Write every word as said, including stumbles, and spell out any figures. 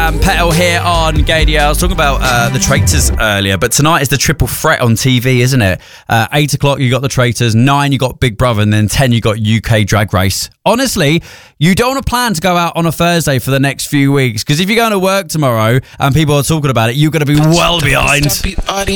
and Petal here on Gadio. I was talking about uh, the Traitors earlier, but tonight is the triple threat on T V, isn't it? Uh, eight o'clock, you got the Traitors. Nine, you got Big Brother. And then ten, you got U K Drag Race. Honestly, you don't want to plan to go out on a Thursday for the next few weeks, because if you're going to work tomorrow and people are talking about it, you're going to be well behind.